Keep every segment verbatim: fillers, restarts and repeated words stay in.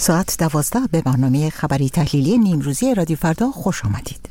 ساعت دوازده به برنامه خبری تحلیلی نیمروزی رادیو فردا خوش آمدید.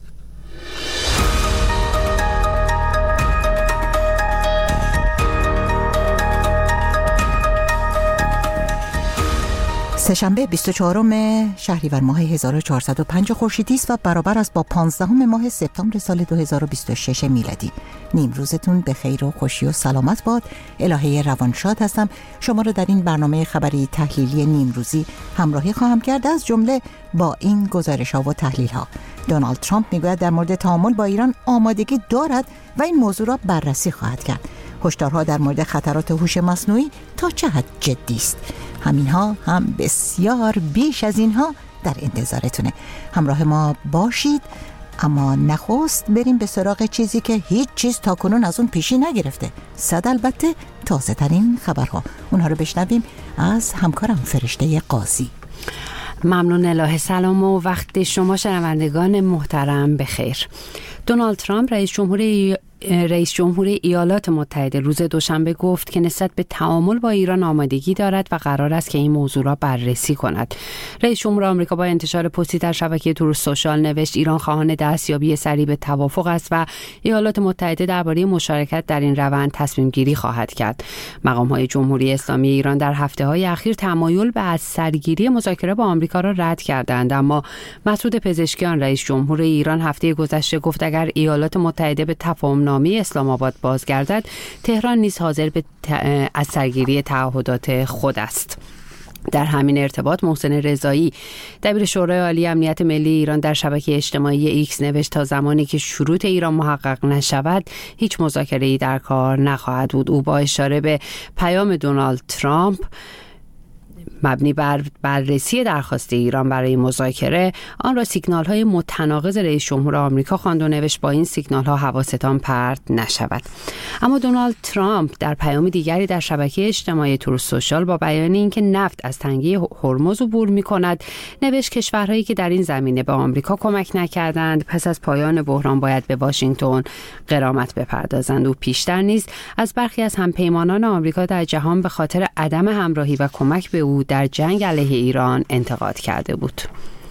سه‌شنبه بیست و چهارم شهریور ماه هزار و چهارصد و پنج خورشیدی است و برابر است با پانزدهم ماه سپتامبر سال دو هزار و بیست و شش میلادی. نیم روزتون به خیر و خوشی و سلامت باد. الهه روانشاد هستم. شما رو در این برنامه خبری تحلیلی نیم روزی همراهی خواهم کرد، از جمله با این گزارش‌ها و تحلیل‌ها. دونالد ترامپ میگوید در مورد تعامل با ایران آمادگی دارد و این موضوع را بررسی خواهد کرد. هشدارها در مورد خطرات هوش مصنوعی تا چه حد جدی است. همینها هم بسیار بیش از اینها در انتظارتونه. همراه ما باشید. اما نخست بریم به سراغ چیزی که هیچ چیز تاکنون از اون پیشی نگرفته. صد البته تازه ترین خبرها. اونها رو بشنویم از همکارم فرشته قاضی. ممنون الهه. سلام و وقت شما شنوندگان محترم بخیر. دونالد ترامپ رئیس جمهوری رئیس جمهوری ایالات متحده روز دوشنبه گفت که نسبت به تعامل با ایران آمادگی دارد و قرار است که این موضوع را بررسی کند. رئیس جمهور آمریکا با انتشار پستی در شبکه تروث سوشال نوشت ایران خواهان دستیابی سریع به توافق است و ایالات متحده درباره مشارکت در این روند تصمیم گیری خواهد کرد. مقام‌های جمهوری اسلامی ایران در هفته‌های اخیر تمایل به از سرگیری مذاکره با آمریکا را رد کردند، اما مسعود پزشکیان رئیس جمهور ایران هفته گذشته گفت اگر ایالات متحده به تفاهم نامه اسلام آباد بازگردد، تهران نیز حاضر به از سرگیری تعهدات خود است. در همین ارتباط محسن رضایی دبیر شورای عالی امنیت ملی ایران در شبکه اجتماعی ایکس نوشت تا زمانی که شروط ایران محقق نشود هیچ مذاکره‌ای در کار نخواهد بود. او با اشاره به پیام دونالد ترامپ مبنی بر بررسی درخواست ایران برای مذاکره آن را سیگنال‌های متناقض رئیس جمهور آمریکا خواند و نوشت با این سیگنال‌ها حواستان پرت نشود. اما دونالد ترامپ در پیام دیگری در شبکه اجتماعی تروث سوشال با بیان اینکه نفت از تنگه هرمز عبور می‌کند نوشت کشورهایی که در این زمینه به آمریکا کمک نکردند پس از پایان بحران باید به واشنگتن غرامت بپردازند. و پیشتر نیز از برخی از همپیمانان آمریکا در جهان به خاطر عدم همراهی و کمک به او در جنگ علیه ایران انتقاد کرده بود.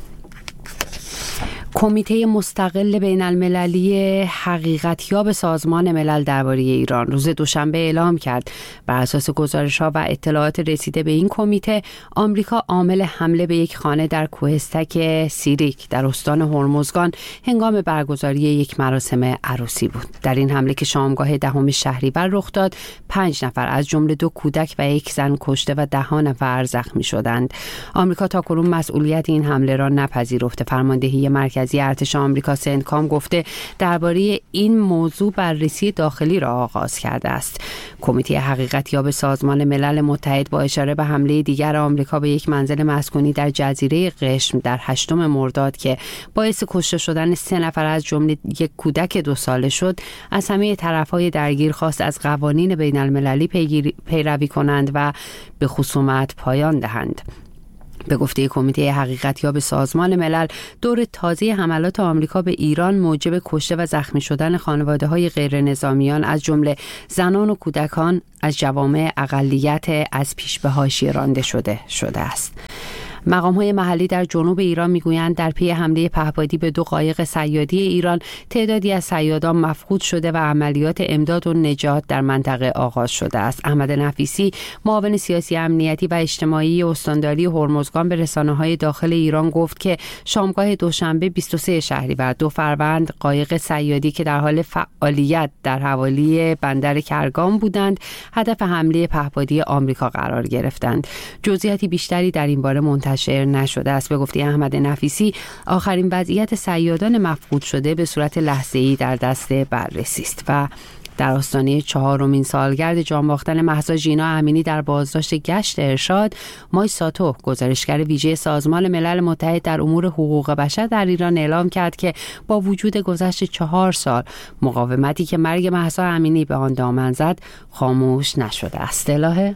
کمیته مستقل بین المللی حقیقتیاب سازمان ملل درباره ایران روز دوشنبه اعلام کرد بر اساس گزارش‌ها و اطلاعات رسیده به این کمیته آمریکا عامل حمله به یک خانه در کوهستک سیریک در استان هرمزگان هنگام برگزاری یک مراسم عروسی بود. در این حمله که شامگاه دهم شهریور رخ داد، پنج نفر از جمله دو کودک و یک زن کشته و ده نفر زخمی شدند. آمریکا تاکنون مسئولیت این حمله را نپذیرفته. فرماندهی مرکزی ارتش آمریکا سنتکام گفته درباره این موضوع بررسی داخلی را آغاز کرده است. کمیته حقیقتیاب سازمان ملل متحد با اشاره به حمله دیگر آمریکا به یک منزل مسکونی در جزیره قشم در هشتم مرداد که باعث کشته شدن سه نفر از جمله یک کودک دو ساله شد، از همه طرف‌های درگیر خواست از قوانین بین المللی پیروی کنند و به خصومت پایان دهند. به گفته کمیته حقیقتیاب سازمان ملل، دور تازه حملات آمریکا به ایران موجب کشته و زخمی شدن خانواده‌های غیر نظامیان از جمله زنان و کودکان از جوامع اقلیت از پیش به حاشیه رانده شده شده است. مقام‌های محلی در جنوب ایران میگویند در پی حمله پهپادی به دو قایق صیادی ایران تعدادی از صیادان مفقود شده و عملیات امداد و نجات در منطقه آغاز شده است. احمد نفیسی معاون سیاسی امنیتی و اجتماعی استانداری هرمزگان به رسانه‌های داخل ایران گفت که شامگاه دوشنبه بیست و سوم شهریور دو فروند قایق صیادی که در حال فعالیت در حوالی بندر کرگان بودند هدف حمله پهپادی آمریکا قرار گرفتند. جزئیاتی بیشتری در این باره منتشر نشده است. به گفته احمد نفیسی آخرین وضعیت صیادان مفقود شده به صورت لحظه‌ای در دست بررسی است. و در آستانه چهارمین سالگرد جان باختن مهسا ژینا امینی در بازداشت گشت ارشاد، مای ساتو گزارشگر ویژه سازمان ملل متحد در امور حقوق بشر در ایران اعلام کرد که با وجود گذشت چهار سال مقاومتی که مرگ مهسا امینی به آن دامن زد خاموش نشده است. الهه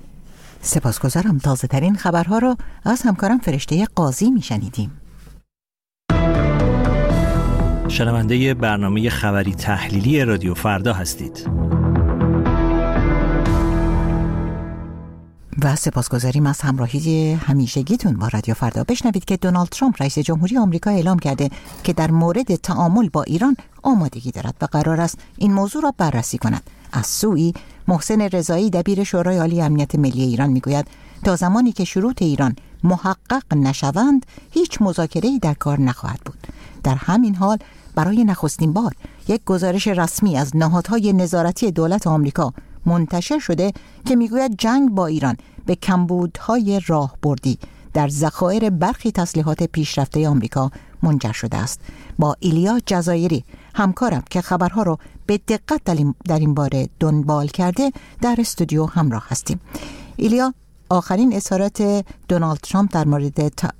سپاسگزارم. تازه ترین خبرها رو از همکارم فرشته قاضی میشنیدیم. شنونده برنامه خبری تحلیلی رادیو فردا هستید. و سپاسگزاریم از همراهی همیشگیتون با رادیو فردا. بشنوید که دونالد ترامپ رئیس جمهوری آمریکا اعلام کرده که در مورد تعامل با ایران آمادگی دارد و قرار است این موضوع را بررسی کند. از سوی محسن رضایی دبیر شورای عالی امنیت ملی ایران میگوید تا زمانی که شروط ایران محقق نشوند هیچ مذاکره‌ای در کار نخواهد بود. در همین حال برای نخستین بار یک گزارش رسمی از نهادهای نظارتی دولت آمریکا منتشر شده که میگوید جنگ با ایران به کمبودهای راهبردی در ذخایر برخی تسلیحات پیشرفته آمریکا منجر شده است. با ایلیا جزایری همکارم که خبرها رو به دقت در این باره دنبال کرده در استودیو همراه هستیم. ایلیا، آخرین اظهارات دونالد ترامپ در مورد ت...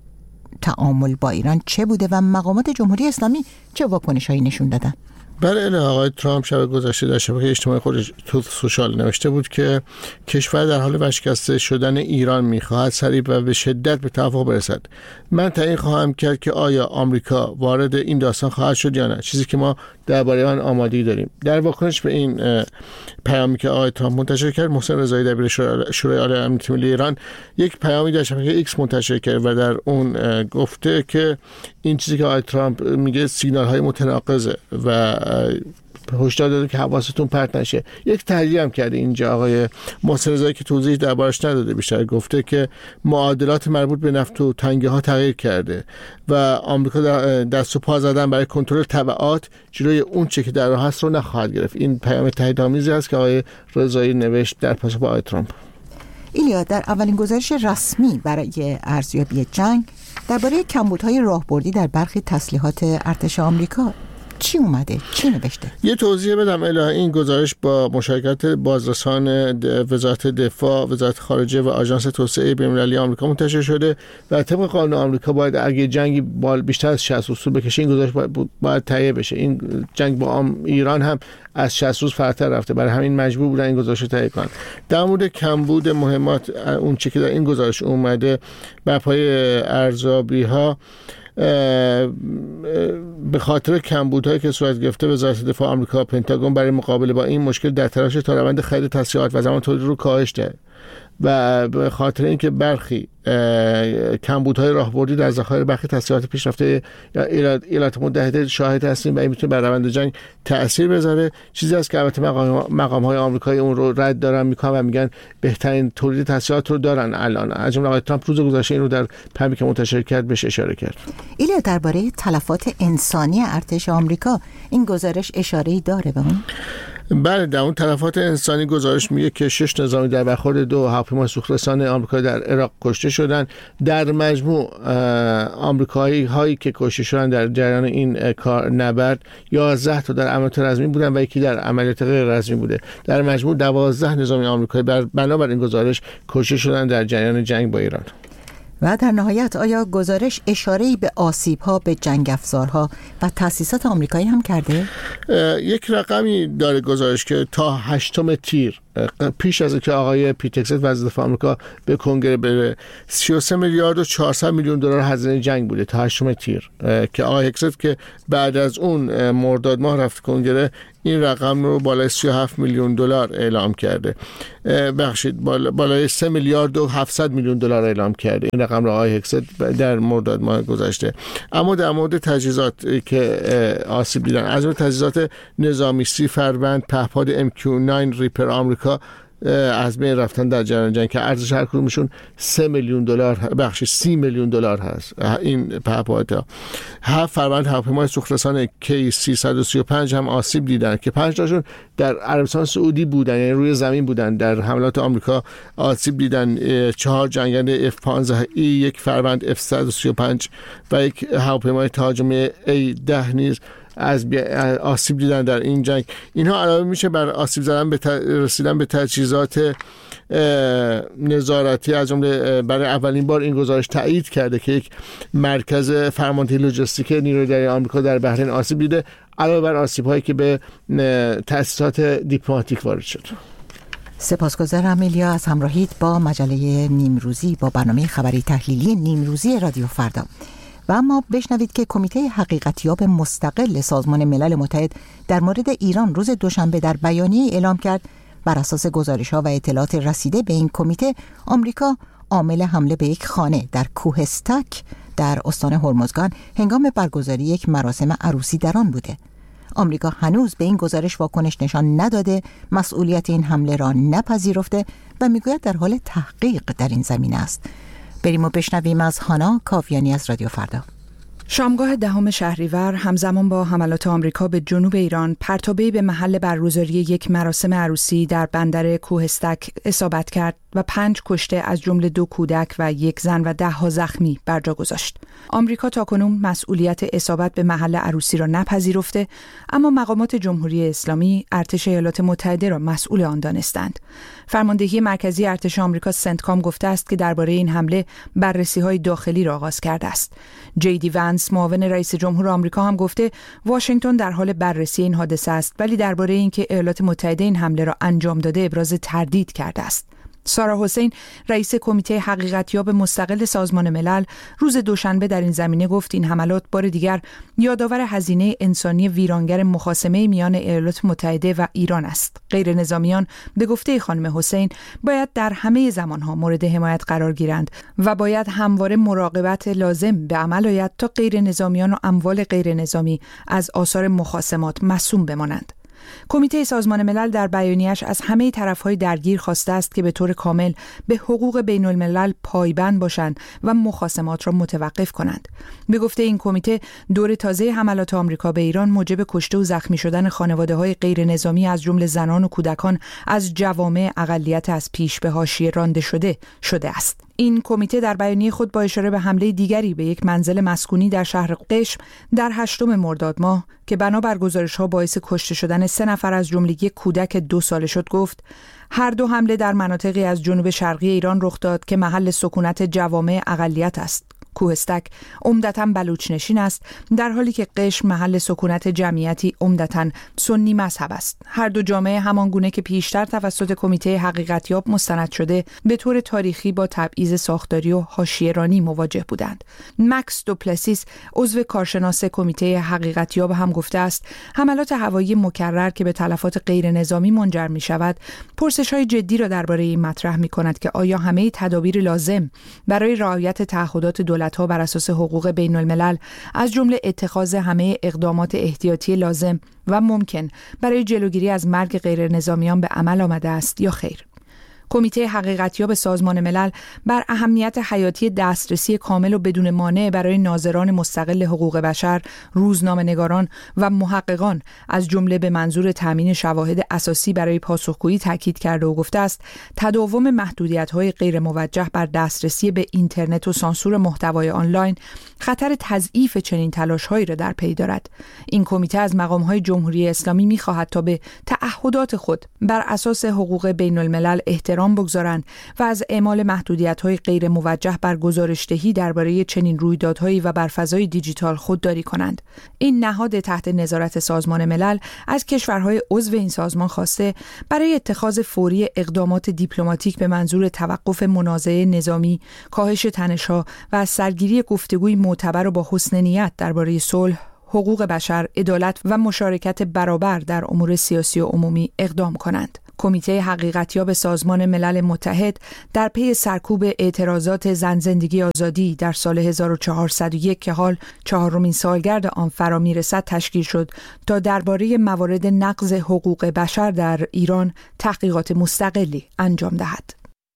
تعامل با ایران چه بوده و مقامات جمهوری اسلامی چه واکنش‌هایی نشون دادن؟ بله، آقای ترامپ شب گذشته در شبکه اجتماعی خودش تو سوشال نوشته بود که کشور در حال ورشکسته شدن ایران می‌خواهد سریع و به شدت به توافق برسد. من تعیین خواهم کرد که آیا آمریکا وارد این داستان خواهد شد یا نه، چیزی که ما درباره آن آمادگی داریم. در واکنش به این پیامی که آقای ترامپ منتشر کرد، محسن رضایی دبیر شورای عالی امنیت ملی ایران یک پیامی در شبکه ایکس منتشر کرد و در اون گفته که این چیزی که آقای ترامپ میگه سیگنال‌های متناقضه و هشدار داده که حواستون پرت نشه. یک تحلیل هم کرده اینجا آقای محسن رضایی که توضیح دربارش نداده، بیشتر گفته که معادلات مربوط به نفت و تنگه ها تغییر کرده و آمریکا دست و پا زدن برای کنترل تبعات جلوی اون چه که در راه هست رو نخواهد گرفت. این پیام تهدیدآمیزی است که آقای رضایی نوشت در پاسخ به آقای ترامپ. ایلیا، در اولین گزارش رسمی برای ارزیابی جنگ درباره کمبودهای راهبردی در برخی تسلیحات ارتش آمریکا چی اومده؟ چی نوشته؟ یه توضیح بدم. اله این گزارش با مشارکت بازرسان وزارت دفاع، وزارت خارجه و آژانس توسعه بین‌المللی آمریکا منتشر شده و طبق قانون آمریکا باید اگه جنگی بیشتر از شصت اصول بکشه این گزارش باید, باید تهیه بشه. این جنگ با ایران هم از شصت روز فراتر رفته، برای همین مجبور بودن این گزارش رو تهیه کنن. در مورد کمبود مهمات، اون چیزی که در این گزارش اومده بر پای ارزیابی‌ها به خاطر کمبودهایی که صورت گرفته وزارت دفاع آمریکا پنتاگون برای مقابله با این مشکل در تلاش تا روند خرید تسلیحات و زمان تولید رو کاهش دهد و به خاطر اینکه برخی کمبودهای راهبردی در ذخایر برخی تسلیحات پیشرفته ایالات متحده شاهد هستیم و این میتونه بر روند جنگ تأثیر بذاره. چیزی است که البته مقام‌های آمریکایی اون رو رد دارن میکنن و میگن بهترین تولید تسلیحات رو دارن الان. از جمله آقای ترامپ روز گذشته این رو در پیامی که منتشر کرد بهش اشاره کرد. ایله، درباره تلفات انسانی ارتش آمریکا این گزارش اشاره‌ای داره به اون؟ بله، در اون تلفات انسانی گزارش میگه که شش نظامی در برخورد دو هواپیمای سوخترسان آمریکایی در عراق کشته شدند. در مجموع آمریکایی هایی که کشته شدن در جریان این کار نبرد یازده تا در عملیات رزمی بودن و یکی در عملیات غیر رزمی بوده. در مجموع دوازده نظامی آمریکایی بنابر این گزارش کشته شدن در جریان جنگ با ایران. و در نهایت آیا گزارش اشاره‌ای به آسیب‌ها به جنگ افزارها و تأسیسات آمریکایی هم کرده؟ یک رقمی داره گزارش که تا هشتم تیر پیش از اینکه آقای پیت هگست وزیر دفاع آمریکا به کنگره بره سی و سه میلیارد و چهارصد میلیون دلار هزینه جنگ بوده تا هشتم تیر که آقای هگست که بعد از اون مرداد ماه رفت کنگره این رقم رو بالای سی و هفت میلیون دلار اعلام کرده. بخشید بالای سه میلیارد و هفتصد میلیون دلار اعلام کرده. این رقم رو آقای هگست در مرداد ماه گذشته. اما در مورد تجهیزات که آسیب دیدن، از اون تجهیزات نظامی سی فروند، پهپاد ام کیو نه ریپر آمریکا از بین رفتن در جریان جنگ که ارزش هر کدومشون سه میلیون دلار بخش سی میلیون دلار هست. این پهپادها هفت فروند هواپیمای سوخترسان کی سیصد و سی و پنج هم آسیب دیدن که پنج تاشون در عربستان سعودی بودن، یعنی روی زمین بودن. در حملات آمریکا آسیب دیدن چهار جنگنده اف پانزده ای، یک فروند اف صد و سی و پنج و یک هواپیمای تهاجمی ای ده نیز از آسیب دیدن در این جنگ. اینها علاوه میشه بر آسیب زدن به رسیدن به تجهیزات نظارتی. از جمله برای اولین بار این گزارش تایید کرده که یک مرکز فرماندهی لوجستیک نیروی دریایی آمریکا در بحرین آسیب دیده، علاوه بر آسیب هایی که به تأسیسات دیپلماتیک وارد شد. سپاسگزارم ایلیا از همراهیت با مجله نیمروزی با برنامه خبری تحلیلی نیمروزی رادیو فردا. و اما بشنوید که کمیته حقیقتیاب مستقل سازمان ملل متحد در مورد ایران روز دوشنبه در بیانیه اعلام کرد بر اساس گزارش‌ها و اطلاعات رسیده به این کمیته، آمریکا عامل حمله به یک خانه در کوهستاک در استان هرمزگان هنگام برگزاری یک مراسم عروسی در آن بوده. آمریکا هنوز به این گزارش واکنش نشان نداده، مسئولیت این حمله را نپذیرفته و میگوید در حال تحقیق در این زمینه است. بریم و بشنویم از هانا کاویانی از رادیو فردا. شامگاه دهم شهریور همزمان با حملات آمریکا به جنوب ایران، پرتابه‌ای به محل برگزاری یک مراسم عروسی در بندر کوهستک اصابت کرد و پنج کشته از جمله دو کودک و یک زن و ده ها زخمی بر جا گذاشت. آمریکا تاکنون مسئولیت اصابت به محل عروسی را نپذیرفته، اما مقامات جمهوری اسلامی ارتش ایالات متحده را مسئول آن دانستند. فرماندهی مرکزی ارتش آمریکا سنتکام گفته است که درباره این حمله بررسی‌های داخلی را آغاز کرده است. جی دی وانس معاون رئیس جمهور آمریکا هم گفته واشنگتن در حال بررسی این حادثه است، ولی درباره اینکه ایالات متحده این حمله را انجام داده ابراز تردید کرده است. سارا حسین رئیس کمیته حقیقتیاب مستقل سازمان ملل روز دوشنبه در این زمینه گفت این حملات بار دیگر یادآور هزینه انسانی ویرانگر مخاصمه میان ایالات متحده و ایران است. غیر نظامیان به گفته خانم حسین باید در همه زمانها مورد حمایت قرار گیرند و باید همواره مراقبت لازم به عمل آید تا غیر نظامیان و اموال غیر نظامی از آثار مخاصمات معصوم بمانند. کمیته سازمان ملل در بیانیه‌اش از همه طرف‌های درگیر خواسته است که به طور کامل به حقوق بین الملل پایبند باشند و مخاصمات را متوقف کنند. به گفته این کمیته، دور تازه حملات آمریکا به ایران موجب کشته و زخمی شدن خانواده‌های غیر نظامی از جمله زنان و کودکان از جوامع اقلیت از پیش به حاشیه رانده شده شده است. این کمیته در بیانیه خود با اشاره به حمله دیگری به یک منزل مسکونی در شهر قشم در هشتم مرداد ماه که بنابر گزارش‌ها باعث کشته شدن سه نفر از جمله یک کودک دو ساله شد گفت هر دو حمله در مناطقی از جنوب شرقی ایران رخ داد که محل سکونت جوامع اقلیت است. کوهستک عمدتاً بلوچ نشین است، در حالی که قشم محل سکونت جمعیتی عمدتاً سنی مذهب است. هر دو جامعه همان گونه که پیشتر توسط کمیته حقیقتیاب مستند شده به طور تاریخی با تبعیض ساختاری و حاشیه‌رانی مواجه بودند. مکس دوپلسیس عضو کارشناس کمیته حقیقتیاب هم گفته است حملات هوایی مکرر که به تلفات غیر نظامی منجر می شود پرسش‌های جدی را درباره این مطرح می کند که آیا همه تدابیر لازم برای رعایت تعهدات دولت‌ها بر اساس حقوق بین الملل از جمله اتخاذ همه اقدامات احتیاطی لازم و ممکن برای جلوگیری از مرگ غیر نظامیان به عمل آمده است یا خیر. کمیته حقیقتیاب سازمان ملل بر اهمیت حیاتی دسترسی کامل و بدون مانع برای ناظران مستقل حقوق بشر، روزنامه‌نگاران و محققان از جمله به منظور تامین شواهد اساسی برای پاسخگویی تاکید کرده و گفته است تداوم محدودیت‌های غیر موجه بر دسترسی به اینترنت و سانسور محتوای آنلاین خطر تضعیف چنین تلاش‌هایی را در پی دارد. این کمیته از مقام‌های جمهوری اسلامی می‌خواهد تا به تعهدات خود بر اساس حقوق بین الملل احترام بگذارند و از اعمال محدودیت‌های غیر موجه بر گزارش‌دهی درباره چنین رویدادهایی و بر فضای دیجیتال خودداری کنند. این نهاد تحت نظارت سازمان ملل از کشورهای عضو این سازمان خواسته برای اتخاذ فوری اقدامات دیپلماتیک به منظور توقف منازعه نظامی، کاهش تنش‌ها و از سرگیری گفتگوی معتبر و با حسن نیت درباره صلح، حقوق بشر، عدالت و مشارکت برابر در امور سیاسی و عمومی اقدام کنند. کمیته حقیقتیاب سازمان ملل متحد در پی سرکوب اعتراضات زن زندگی آزادی در سال هزار و چهارصد و یک که حال چهارمین سالگرد آن فرا میرسد تشکیل شد تا درباره موارد نقض حقوق بشر در ایران تحقیقات مستقلی انجام دهد.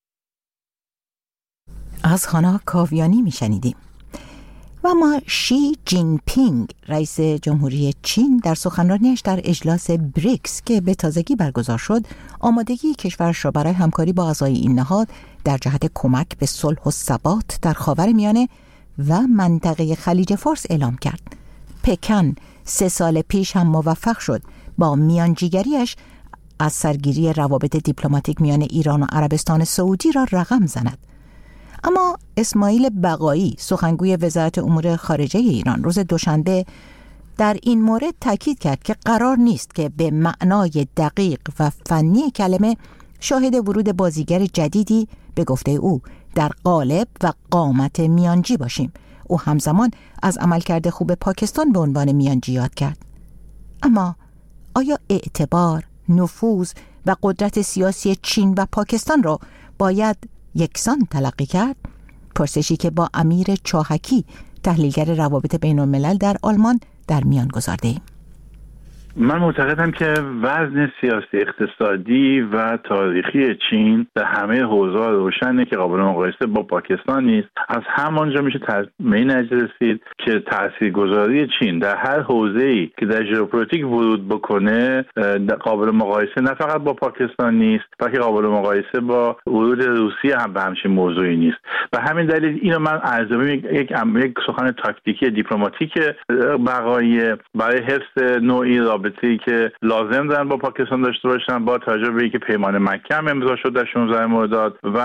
از هانا کاویانی میشنیدیم. و اما شی جین پینگ رئیس جمهوری چین در سخنرانیش در اجلاس بریکس که به تازگی برگزار شد آمادگی کشورش را برای همکاری با اعضای این نهاد در جهت کمک به صلح و ثبات در خاورمیانه و منطقه خلیج فارس اعلام کرد. پکن سه سال پیش هم موفق شد با میانجیگریش از سرگیری روابط دیپلماتیک میان ایران و عربستان سعودی را رقم زند. اما اسماعیل بقایی سخنگوی وزارت امور خارجه ایران روز دوشنبه در این مورد تاکید کرد که قرار نیست که به معنای دقیق و فنی کلمه شاهد ورود بازیگر جدیدی به گفته او در قالب و قامت میانجی باشیم. او همزمان از عملکرد خوب پاکستان به عنوان میانجی یاد کرد. اما آیا اعتبار، نفوذ و قدرت سیاسی چین و پاکستان را باید یکسان تلقی کرد؟ پرسشی که با امیر چاهکی تحلیلگر روابط بین الملل در آلمان در میان گذارده ایم. من معتقدم که وزن سیاسی اقتصادی و تاریخی چین در همه حوزه‌ها روشنه که قابل مقایسه با پاکستان نیست. از همانجا میشه به این نتیجه رسید که تاثیرگذاری چین در هر حوزه‌ای که در ژئوپلیتیک ورود بکنه قابل مقایسه نه فقط با پاکستان نیست، بلکه قابل مقایسه با ورود روسیه هم به همچین موضوعی نیست. و همین دلیل اینو من ارزیابی یک یک سخن تاکتیکی دیپلماتیک بقای برای حفظ نوعی رابطه‌ای که لازم دارن با پاکستان داشته باشن، با توجه به اینکه پیمان مکه هم امضا شد در شانزده مرداد و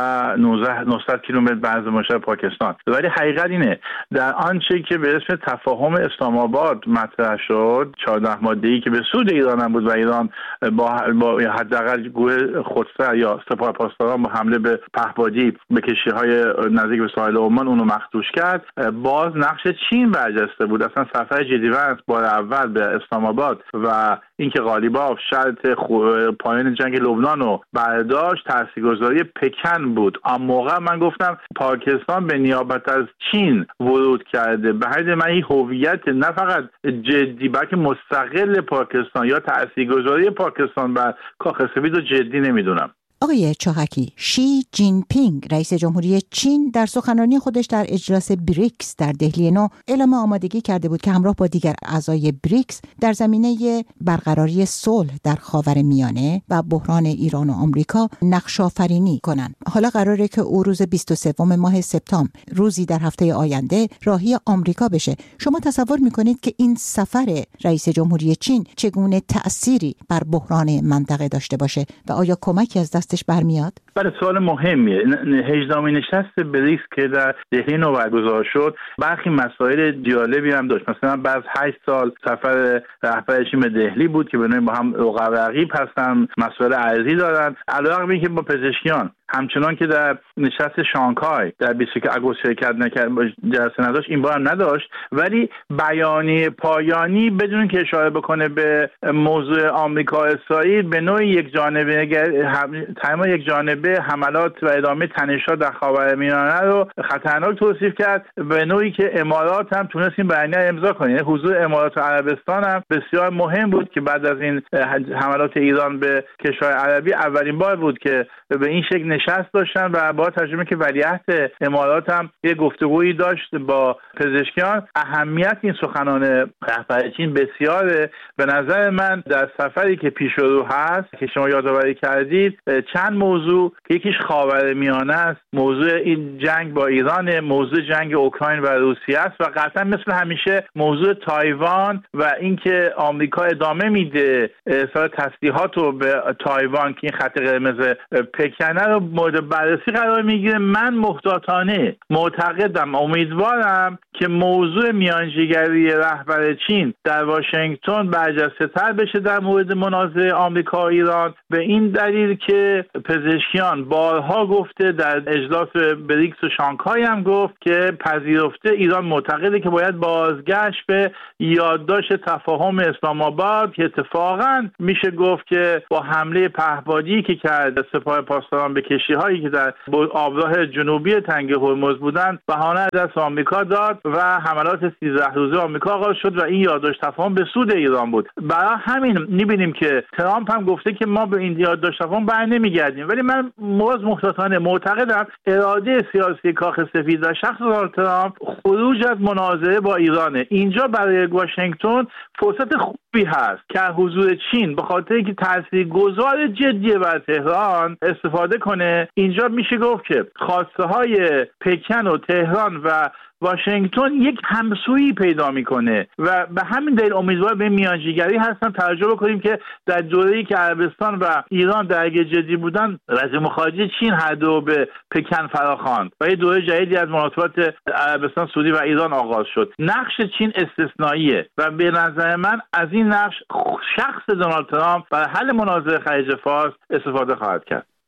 نهصد کیلومتر بعد از مشرف پاکستان. ولی حقیقت اینه در آنچه که به اسم تفاهم اسلام آباد مطرح شد، چهارده ماده‌ای که به سود ایران هم بود و ایران با با حداقل گروه خودسر یا سپاه پاسداران با حمله به پهپادی به کشتی‌های نزدیک به ساحل عمان اونو مخدوش کرد، باز نقش چین برجسته بود. اصلا سفر جدی‌وانس بار اول به اسلام آباد و اینکه غالیباف شرط پایان جنگ لبنان رو برداشت تاثیرگذاری پکن بود. اما موقع من گفتم پاکستان به نیابت از چین ورود کرده. به حد من این هویت نه فقط جدی بلکه مستقل پاکستان یا تاثیرگذاری پاکستان بر کاخ سفید رو جدی نمیدونم. آقای چاهکی، شی جین پینگ رئیس جمهوری چین در سخنرانی خودش در اجلاس بریکس در دهلی نو اعلام آمادگی کرده بود که همراه با دیگر اعضای بریکس در زمینه برقراری صلح در خاورمیانه و بحران ایران و آمریکا نقش‌آفرینی کنند. حالا قراره که او روز بیست و سوم ماه سپتامبر، روزی در هفته آینده، راهی آمریکا بشه. شما تصور می‌کنید که این سفر رئیس جمهوری چین چگونه تأثیری بر بحران منطقه داشته باشه و آیا کمکی از دست برمیاد؟ بله، سوال مهمیه. هجدهمین نشست بریکس که در دهلی نو برگزار شد برخی مسائل جالبی هم داشت. مثلا بعد هشت سال سفر رهبر چین به دهلی بود که بنابراین با هم رقبا رقیب هستن، مسائل ارزی دارن. علاوه بر اینکه با پزشکیان همچنان که در نشست شانگهای در بیست و یک آگوست شرکت نکرد، جلسه نداشت، این بار هم نداشت، ولی بیانیه پایانی بدون که اشاره بکنه به موضوع آمریکا اسرائیل به نوعی یک جانبه تمام یک جانبه حملات و ادامه تنش‌ها در خاورمیانه رو خطرناک توصیف کرد، به نوعی که امارات هم تونست این بیانیه امضا کنه. حضور امارات و عربستان هم بسیار مهم بود که بعد از این حملات ایران به کشور عربی اولین بار بود که به این شکل نشست داشتن و با ترجمه که ولیعهد امارات هم یه گفتگویی داشت با پزشکیان. اهمیت این سخنان رهبر چین بسیاره. به نظر من در سفری که پیش رو هست که شما یادآوری کردید چند موضوع که یکیش خاورمیانه است، موضوع این جنگ با ایران، موضوع جنگ اوکراین و روسیه است و قطعا مثل همیشه موضوع تایوان و اینکه آمریکا ادامه میده ارسال تسلیحات رو به تایوان که این خط قرمز پکنه رو مورد بررسی قرار میگیره. من محتاطانه معتقدم، امیدوارم که موضوع میانجیگری رهبر چین در واشنگتن برجسته تر بشه در مورد منازعه آمریکا و ایران، به این دلیل که پزشکیان بارها گفته، در اجلاس بریکس و شانگهای هم گفت که پذیرفته ایران معتقده که باید بازگشت به یادداشت تفاهم اسلام آباد که اتفاقا میشه گفت که با حمله پهپادی که کرد سپاه پاسداران به کشتی‌هایی که در آبراه جنوبی تنگه هرمز بودند بهانه دست آمریکا داد و حملات سیزده روزه آمریکا آغاز شد و این یادداشت تفاهم به سود ایران بود. برای همین می‌بینیم که ترامپ هم گفته که ما به این یادداشت تفاهم بر نمیگردیم، ولی من موز محتاطانه معتقدم اراده سیاسی کاخ سفید و شخص دونالد ترامپ خروج از مناظره با ایرانه. اینجا برای واشنگتن فرصت خوبی هست که حضور چین به خاطر اینکه تاثیرگذار جدی بر تهران استفاده کنه. اینجا میشه گفت که خواسته های پکن و تهران و واشنگتن یک همسویی پیدا میکنه و به همین دلیل امیدوار به میانجیگری هستم. توجه بکنیم که در دوره‌ای که عربستان و ایران درگیر جدی بودن، وزیر مخارجه چین هر دو به پکن فراخواند و یه دوره جدیدی از مناسبات عربستان، سعودی و ایران آغاز شد. نقش چین استثنائیه و به نظر من از این نقش شخص دونالد ترامپ برای حل منازعه خلیج فارس استفاده خواهد کرد.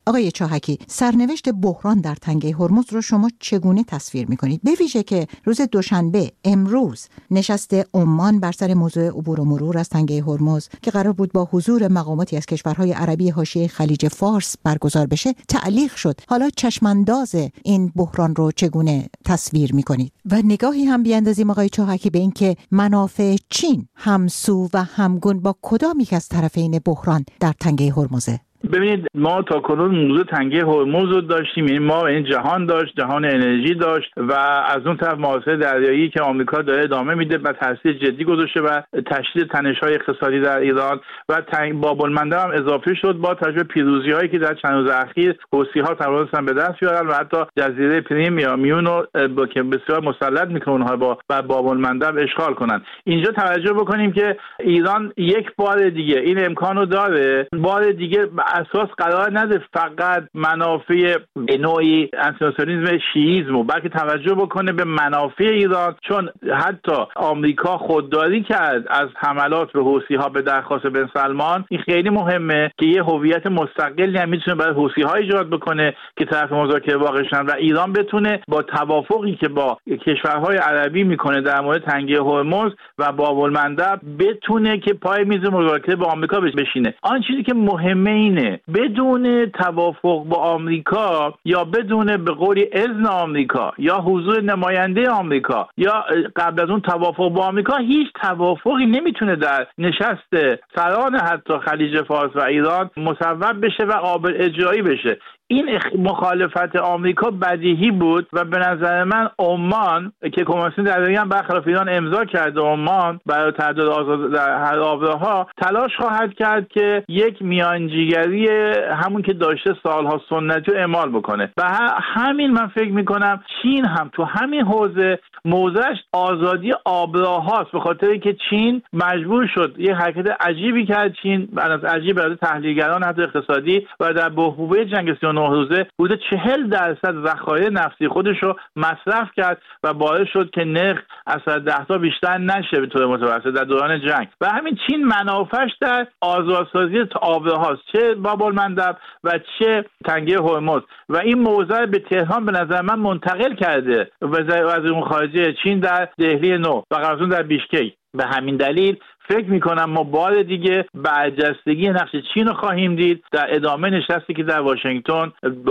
آقای چاهکی، سرنوشت بحران در تنگه هرمز رو شما چگونه تصویر می‌کنید؟ به ویژه که روز دوشنبه امروز نشست عمان بر سر موضوع عبور و مرور از تنگه هرمز که قرار بود با حضور مقاماتی از کشورهای عربی حاشیه خلیج فارس برگزار بشه تعلیق شد. حالا چشمانداز این بحران رو چگونه تصویر می‌کنید؟ و نگاهی هم بیاندازیم آقای چاهکی به اینکه منافع چین همسو و همگون با کدام یک از طرفین بحران در تنگه هرمزه؟ ببینید، ما تا کنون موضوع تنگه هرمز رو داشتیم، یعنی ما این جهان داشت، جهان انرژی داشت و از اون طرف محاصره دریایی که آمریکا داره ادامه میده و تاثیر جدی گذاشته و تشدید تنش‌های اقتصادی در ایران و باب المندب هم اضافه شد با توجه به پیروزی‌هایی که در چند روز اخیر حوثی‌ها توانستن به دست بیارن و حتی جزیره پریم یا میون رو که بسیار مسلط میکنه اونها با باب المندب اشغال کنن. اینجا توجه بکنیم که ایران یک بار دیگه این امکانو داره، بار دیگه اساس قرار نده فقط منافع نوعی انترناسیونالیسم شیعیسم، بلکه توجه بکنه به منافع ایران، چون حتی آمریکا خودداری کرد از حملات به حوثی‌ها به درخواست بن سلمان. این خیلی مهمه که یه هویت مستقلی هم میتونه برای حوثی‌ها ایجاد بکنه که طرف مذاکره واقع شن و ایران بتونه با توافقی که با کشورهای عربی میکنه در مورد تنگه هرمز و باب المندب بتونه که پای میز مذاکره با آمریکا بشینه. آن چیزی که مهمه اینه بدون توافق با آمریکا یا بدون به قولی اذن آمریکا یا حضور نماینده آمریکا یا قبل از اون توافق با آمریکا، هیچ توافقی نمیتونه در نشست سران حتی خلیج فارس و ایران مصوب بشه و قابل اجرایی بشه. این مخالفت آمریکا بدیهی بود و به نظر من عمان که کنوانسیون دریایی هم برخلاف ایران امضا کرده، عمان برای تعداد آزاد در هر آبراها تلاش خواهد کرد که یک میانجیگری همون که داشته سالها سنتی رو اعمال بکنه و همین من فکر میکنم چین هم تو همین حوزه موضعش آزادی آبراهاست، به خاطر اینکه چین مجبور شد یه حرکت عجیبی کرد. چین از عجیب برای تحلیلگران حتی اقتصادی و در بحبوحه جنگ سی و نه روزه حدود چهل درصد ذخایر نفتی خودش رو مصرف کرد و باعث شد که نرخ از ده تا بیشتر نشه به طور متوسط در دوران جنگ. و همین چین منافعش در آزادسازی آبراهاست، چه باب المندب و چه تنگه هرمز، و این موضوع به تهران به نظر من منتقل کرده وزیر امور خارجه چین در دهلی نو و قبلا در بیشکک. به همین دلیل فکر میکنم ما بار دیگه برجستگی نقش چین رو خواهیم دید در ادامه نشستی که در واشنگتن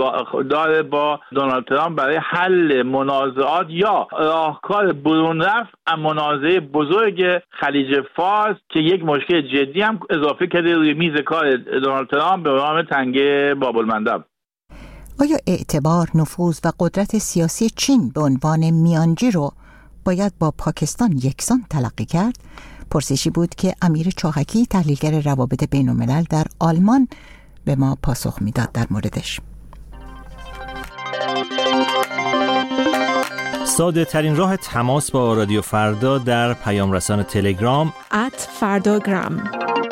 داره با دونالد ترامپ برای حل منازعات یا راهکار برون رفت از منازعه بزرگ خلیج فارس که یک مشکل جدی هم اضافه کرده روی میز کار دونالد ترامپ به نام تنگه باب المندب. آیا اعتبار، نفوذ و قدرت سیاسی چین به عنوان میانجی رو باید با پاکستان یکسان تلقی کرد؟ پرسشی بود که امیر چاهکی، تحلیلگر روابط بین الملل در آلمان، به ما پاسخ میداد در موردش. ساده ترین راه تماس با رادیو فردا در پیام رسان تلگرام ات فرداگرام.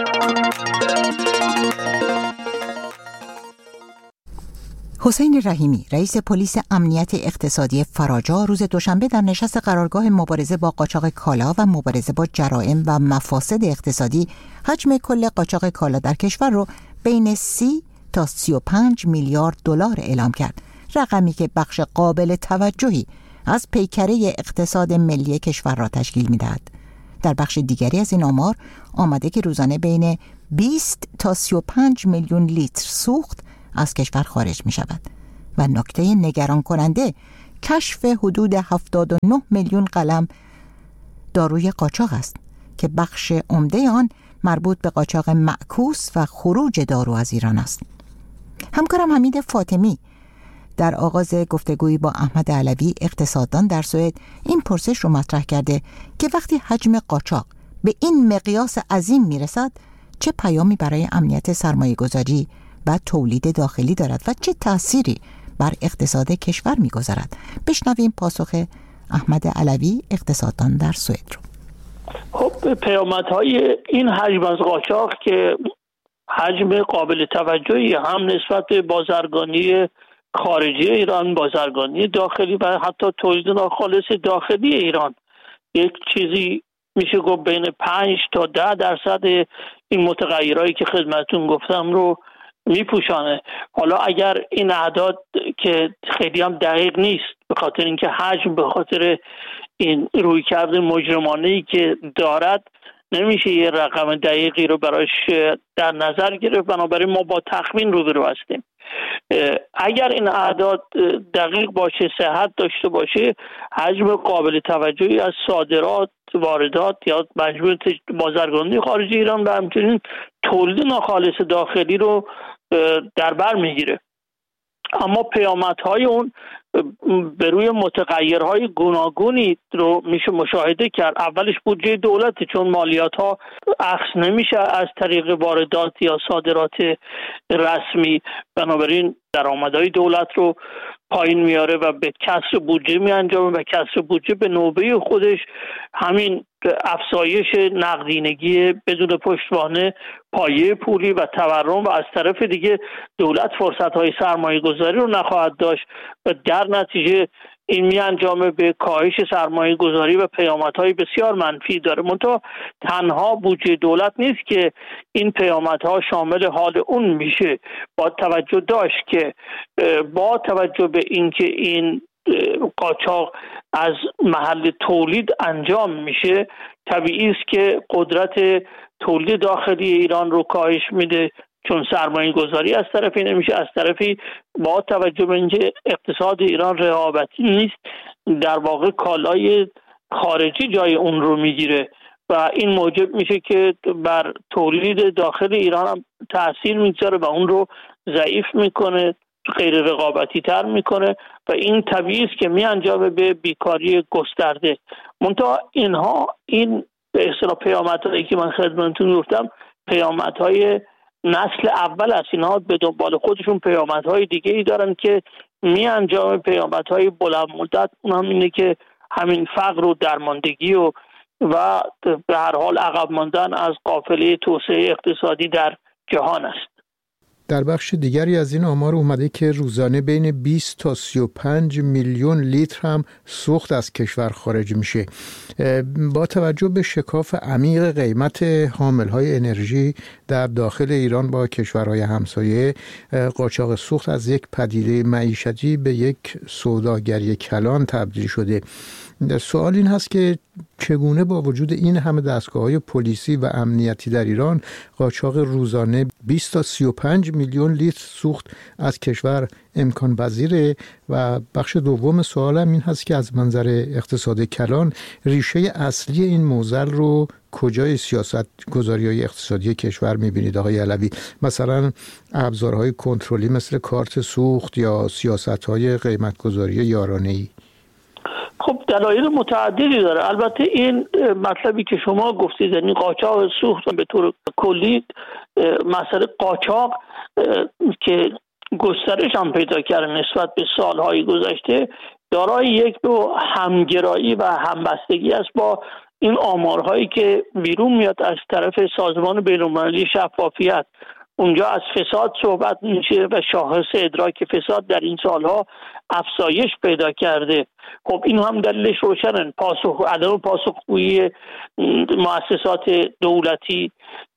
حسین رحیمی، رئیس پلیس امنیت اقتصادی فراجا، روز دوشنبه در نشست قرارگاه مبارزه با قاچاق کالا و مبارزه با جرائم و مفاسد اقتصادی حجم کل قاچاق کالا در کشور رو بین سی تا سی و پنج میلیارد دلار اعلام کرد، رقمی که بخش قابل توجهی از پیکره اقتصاد ملی کشور را تشکیل می‌دهد. در بخش دیگری از این آمار آمده که روزانه بین بیست تا سی و پنج میلیون لیتر سوخت از کشور خارج می شود و نکته نگران کننده کشف حدود هفتاد و نه میلیون قلم داروی قاچاق است که بخش عمده آن مربوط به قاچاق معکوس و خروج دارو از ایران است. همکارم حمید فاطمی در آغاز گفتگویی با احمد علوی، اقتصاددان در سوئد، این پرسش رو مطرح کرده که وقتی حجم قاچاق به این مقیاس عظیم می رسد چه پیامی برای امنیت سرمایه گذاری و تولید داخلی دارد و چه تأثیری بر اقتصاد کشور می‌گذارد؟ بشنویم پاسخ احمد علوی، اقتصاددان در سوئد رو. خب پیامدهای این حجم از قاچاق که حجم قابل توجهی هم نسبت به بازرگانی خارجی ایران، بازرگانی داخلی و حتی تولید ناخالص داخلی ایران، یک چیزی میشه گفت بین پنج تا ده درصد این متغیرهایی که خدمتتون گفتم رو میپوشانه. حالا اگر این اعداد که خیلی هم دقیق نیست به خاطر اینکه حجم به خاطر این رویکرد مجرمانه‌ای که دارد نمیشه یه رقم دقیقی رو براش در نظر گرفت، بنابراین ما با تخمین روبرو هستیم. اگر این اعداد دقیق باشه، صحت داشته باشه، حجم قابل توجهی از صادرات، واردات یا مجموع بازرگانی خارجی ایران و همچنین تولید ناخالص داخلی رو در بر میگیره. اما پیامدهای اون به روی متغیرهای گوناگونی رو میشه مشاهده کرد. اولش بودجه دولت، چون مالیات ها اخذ نمیشه از طریق واردات یا صادرات رسمی، بنابراین درآمدهای دولت رو پایین میاره و به کسر بودجه میانجامه و کسر بودجه به نوبه خودش همین افزایش نقدینگی بدون پشتوانه پایه پولی و تورم و از طرف دیگه دولت فرصت‌های سرمایه‌گذاری رو نخواهد داشت و در نتیجه این میانجامه به کاهش سرمایه گذاری و پیامدهای بسیار منفی داره. منتها تنها بودجه دولت نیست که این پیامدها شامل حال اون میشه. با توجه داشت که با توجه به اینکه این قاچاق از محل تولید انجام میشه، طبیعی است که قدرت تولید داخلی ایران رو کاهش میده، چون سرمایه گذاری از طرفی نمیشه، از طرفی با توجه به اینکه اقتصاد ایران رقابتی نیست، در واقع کالای خارجی جای اون رو میگیره و این موجب میشه که بر تولید داخل ایران هم تأثیر میگذاره و اون رو ضعیف میکنه، غیر رقابتی تر میکنه و این طبیعی است که میانجامه به بیکاری گسترده. منتها اینها این به اصطلاح پیامدهایی که من خدمتتون گفتم پیامدهای نسل اول است. اینها به دنبال خودشون پیامدهای دیگه ای دارن که می انجام پیامدهای بلند مدت، اون هم اینه که همین فقر و درماندگی و و به هر حال عقب ماندن از قافله توسعه اقتصادی در جهان است. در بخش دیگری از این آمار اومده که روزانه بین بیست تا سی و پنج میلیون لیتر هم سوخت از کشور خارج میشه. با توجه به شکاف عمیق قیمت حاملهای انرژی در داخل ایران با کشورهای همسایه، قاچاق سوخت از یک پدیده معیشتی به یک سوداگری کلان تبدیل شده. سوال این هست که چگونه با وجود این همه دستگاه‌های پلیسی و امنیتی در ایران قاچاق روزانه بیست تا سی و پنج میلیون لیتر سوخت از کشور امکان پذیره؟ و بخش دوم سوالم این هست که از منظر اقتصاد کلان ریشه اصلی این معضل رو کجای سیاست گذاری‌های اقتصادی کشور می‌بینید آقای علوی؟ مثلا ابزارهای کنترلی مثل کارت سوخت یا سیاست‌های قیمت‌گذاری یارانه‌ای؟ خب دلایل متعددی داره. البته این مطلبی که شما گفتید، یعنی قاچاق سوخت به طور کلی، مسئله قاچاق که گسترش هم پیدا کرده نسبت به سالهای گذشته، دارای یک نوع همگرایی و همبستگی است با این آمارهایی که بیرون میاد از طرف سازمان بین‌المللی شفافیت. اونجا از فساد صحبت میشه و شاخص ادراک فساد در این سالها افزایش پیدا کرده. خب این هم دلیلش روشنه، پاسخ عدم پاسخگویی مؤسسات دولتی،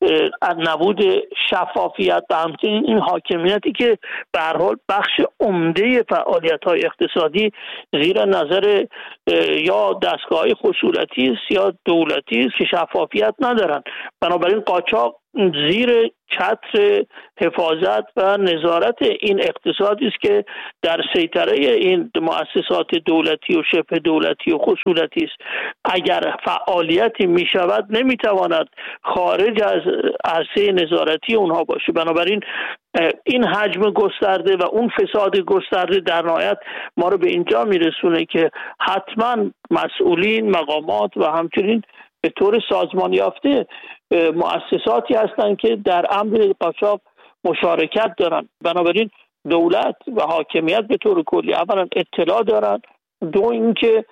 نبود شفافیت و همچنین این حاکمیتی که به هر حال بخش عمده فعالیت‌های اقتصادی زیر نظر یا دستگاه‌های خصوصی است یا دولتی است که شفافیت ندارن. بنابراین قاچاق زیر چتر حفاظت و نظارت این اقتصادی است که در سیطره این مؤسسات دولتی و شبه دولتی و خصوصی است. اگر فعالیتی می شود نمی تواند خارج از عرصه نظارتی اونها باشه. بنابراین این حجم گسترده و اون فساد گسترده در نهایت ما رو به اینجا می رسونه که حتما مسئولین، مقامات و همچنین به طور سازمان یافته مؤسساتی هستند که در امر قاچاق مشارکت دارند. بنابراین دولت و حاکمیت به طور کلی اولا اطلاع دارند، دو اینکه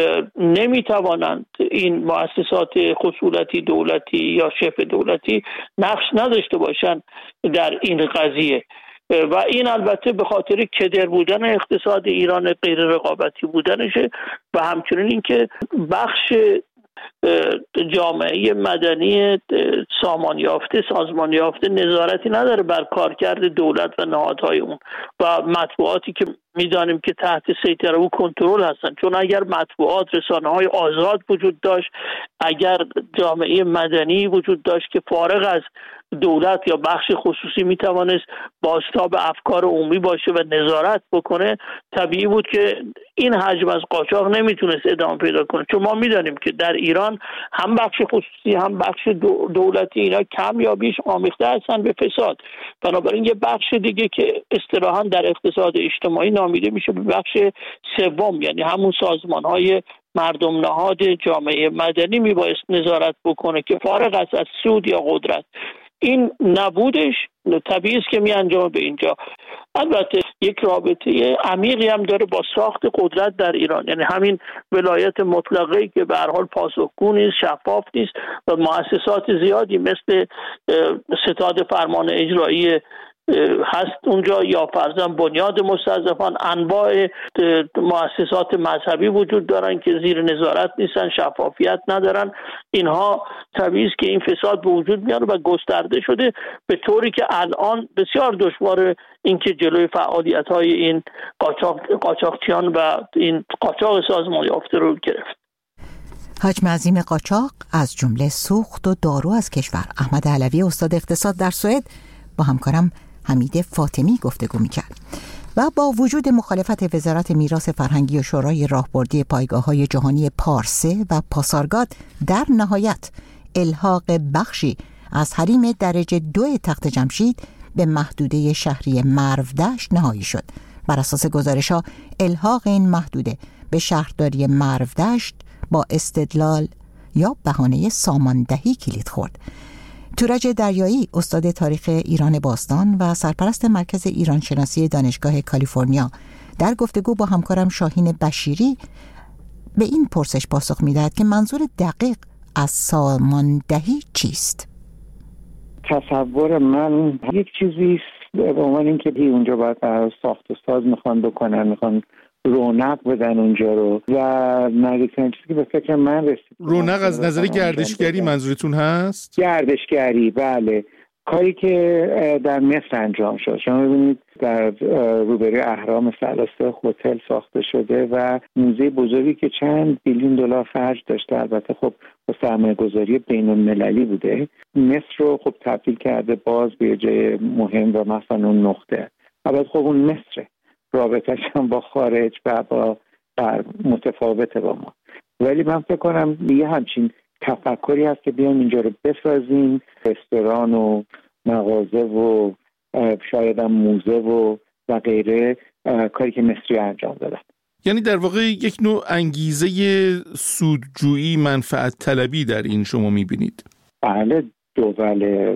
نمیتوانند این مؤسسات خصوصی دولتی یا شبه دولتی نقش نداشته باشند در این قضیه. و این البته به خاطر کدر بودن اقتصاد ایران، غیر رقابتی بودنشه و همچنین اینکه بخش جامعه مدنی سامان یافته سازمان یافته نظارتی نداره بر کارکرد دولت و نهادهای اون و مطبوعاتی که میدانیم که تحت سیطره و کنترل هستن. چون اگر مطبوعات، رسانه‌های آزاد وجود داشت، اگر جامعه مدنی وجود داشت که فارغ از دولت یا بخش خصوصی میتوانست بازتاب افکار عمومی باشه و نظارت بکنه، طبیعی بود که این حجم از قاچاق نمیتونست ادامه پیدا کنه. چون ما میدانیم که در ایران هم بخش خصوصی هم بخش دولتی اینا کم یا بیش آمیخته هستن به فساد. بنابراین یه بخش دیگه که اصطلاحاً در اقتصاد اجتماعی نامیده میشه به بخش سوم، یعنی همون سازمان‌های مردم نهاد جامعه مدنی میبایست نظارت بکنه که فارغ از از سود یا قدرت. این نبودش طبیعی است که می انجامه به اینجا. البته یک رابطه عمیقی هم داره با ساخت قدرت در ایران، یعنی همین ولایت مطلقه‌ای که به هر حال پاسخگو نیست، شفاف نیست و مؤسسات زیادی مثل ستاد فرمان اجرایی هست اونجا یا فرضاً بنیاد مستضعفان، انواع مؤسسات مذهبی وجود دارن که زیر نظارت نیستن، شفافیت ندارن. اینها طبیعی است که این فساد به وجود میاره و گسترده شده به طوری که الان بسیار دشواره اینکه جلوی فعالیت‌های این قاچاق قاچاقچیان و این قاچاق سازمان یافته رو گرفت. حجم عظیم قاچاق از جمله سوخت و دارو از کشور. احمد علوی استاد اقتصاد در سوئد با همکارم حمید فاطمی گفتگو می‌کرد. و با وجود مخالفت وزارت میراث فرهنگی و شورای راهبردی پایگاه‌های جهانی پارسه و پاسارگاد، در نهایت الحاق بخشی از حریم درجه دو تخت جمشید به محدوده شهری مرودشت نهایی شد. بر اساس گزارش‌ها الحاق این محدوده به شهرداری مرودشت با استدلال یا بهانه ساماندهی کلید خورد. تورج دریایی استاد تاریخ ایران باستان و سرپرست مرکز ایران شناسی دانشگاه کالیفرنیا در گفتگو با همکارم شاهین بشیری به این پرسش پاسخ می‌دهد که منظور دقیق از ساماندهی چیست؟ تصور من یک چیزی به عنوان اینکه اونجا باید ساخت و ساز میخوان بکنن، میخوان رونق بدن اونجا رو و نزدیکترین چیزی که به فکر من رسید. رونق از نظر گردشگری منظورتون هست؟ گردشگری، بله. کاری که در مصر انجام شد. شما ببینید در روبروی اهرام ثلاثه هتل ساخته شده و موزه بزرگی که چند بیلیون دلار خرج داشته، البته خب با سرمایه‌گذاری بین‌المللی بوده، مصر رو خب تبدیل کرده باز به جای مهم و مثلا اون نقطه. البته خب اون مصره، رابطه‌اش هم با خارج و با متفاوته با ما، ولی من فکر کنم یه همچین تفکری هست که بیان اینجا رو بسازیم، رستوران و مغازه و شاید هم موزه و و غیره، کاری که مصری انجام دادن. یعنی در واقع یک نوع انگیزه سودجویی، منفعت طلبی در این شما میبینید؟ بله، دول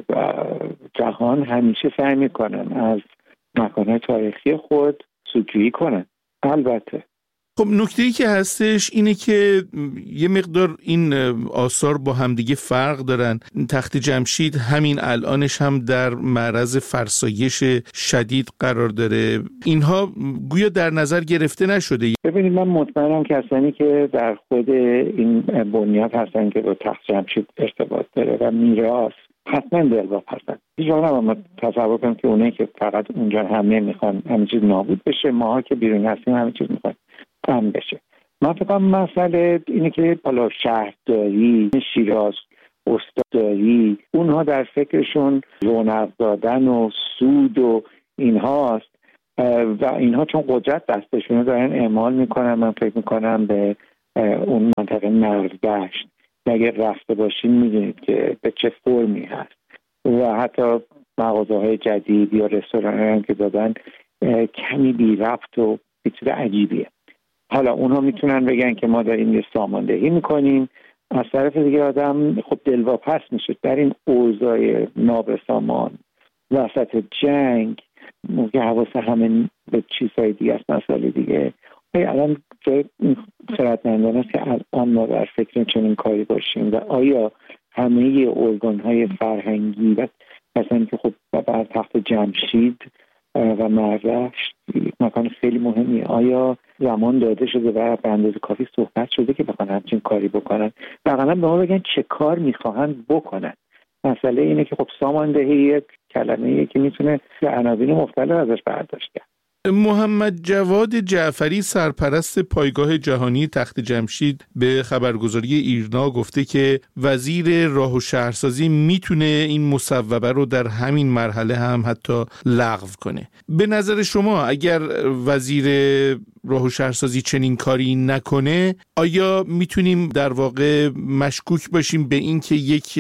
جهان همیشه سعی میکنن از مکانهای تاریخی خود سودجویی کنن. البته خب نکته‌ای که هستش اینه که یه مقدار این آثار با همدیگه فرق دارن. تخت جمشید همین الانش هم در معرض فرسایش شدید قرار داره. اینها گویا در نظر گرفته نشده. ببینید من مطمئنم کسانی که در خود این بنیاد هستن که با تخت جمشید ارتباط داره و میراث حتما دلواپسن. هیچ وقت نباید تصور کنم که اونایی که فقط اونجا همه میخوان همه چیز نابود بشه، ماها که بیرون هستیم همه چیز میخوان هم بشه. من فکر کنم مسئله اینه که بالا شهرداری، شیراز، استاداری، اونها در فکرشون رونق دادن و سود و اینهاست و اینها چون قدرت دستشونه دارن اعمال میکنن. من فکر میکنم به اون منطقه مرودشت اگر رفته باشین میدونید که به چه فرمی هست و حتی مغازه های جدید یا رستوران هم که دادن کمی بی ربط و یه چیز عجیبیه. حالا اونها میتونن بگن که ما داریم یه ساماندهی میکنیم، از طرف دیگه آدم خب دلواپس میشه در این اوضاع نابسامان وسط جنگ که حواس همه به چیزهای دیگه است. مسئله دیگه الان جای خردمندانه است که الان ما در فکر چنین کاری باشیم و آیا همه ارگان‌های فرهنگی و مثلا که خب بر تخت جمشید و مردشت مکان خیلی مهمی. آیا زمان داده شده و به اندازه کافی صحبت شده که بخوان همچین کاری بکنن؟ واقعا به ما بگن چه کار میخواهن بکنن. مسئله اینه که خب ساماندهی یک کلمه‌ایه که میتونه به عناوین مختلف ازش برداشت کرد. محمد جواد جعفری سرپرست پایگاه جهانی تخت جمشید به خبرگزاری ایرنا گفته که وزیر راه و شهرسازی میتونه این مصوبه رو در همین مرحله هم حتی لغو کنه. به نظر شما اگر وزیر راه و شهرسازی چنین کاری نکنه، آیا میتونیم در واقع مشکوک باشیم به این که یک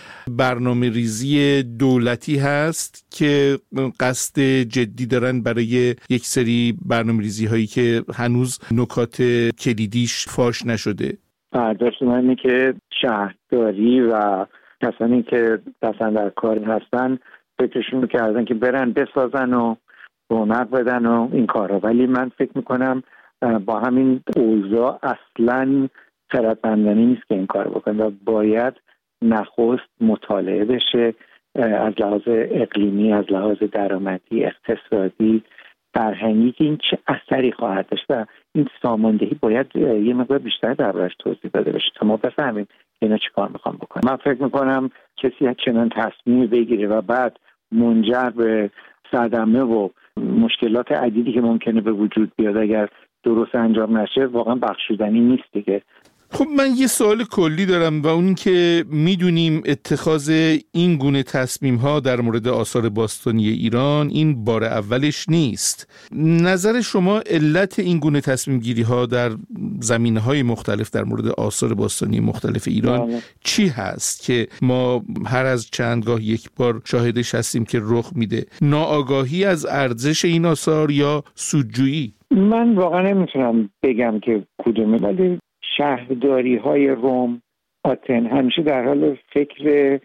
برنامه ریزی دولتی هست که قصد جدی دارن برای یک سری برنامه ریزی هایی که هنوز نکات کلیدیش فاش نشده؟ برداشت من اینه که شهرداری و کسانی که دستن در کار هستن فکرشون رو کردن که برن بسازن و رونق بدن و این کارا، ولی من فکر میکنم با همین اوضاع اصلاً خردمندانه نیست که این کار بکنن و باید نخست مطالعه بشه از لحاظ اقلیمی، از لحاظ درآمدی، اقتصادی، فرهنگی که این چه اثری خواهد داشت و این ساماندهی باید یه مقدار بیشتر دربارش توضیح داده بشه تا ما بفهمیم اینا چی کار میخوام بکنن. من فکر میکنم کسی چنان تصمیم بگیره و بعد منجر به صدمه و مشکلات عدیدی که ممکنه به وجود بیاد اگر درست انجام نشه واقعا بخشودنی نیست دیگه. خب من یه سوال کلی دارم و اون که میدونیم اتخاذ این گونه تصمیم ها در مورد آثار باستانی ایران این بار اولش نیست. نظر شما علت این گونه تصمیم گیری ها در زمینه های مختلف در مورد آثار باستانی مختلف ایران آه. چی هست که ما هر از چندگاه یک بار شاهدش هستیم که رخ میده؟ ناآگاهی از ارزش این آثار یا سودجویی؟ من واقعا نمیتونم بگم که کدومه، ولی شهرداری های روم، آتن همیشه در حال فکر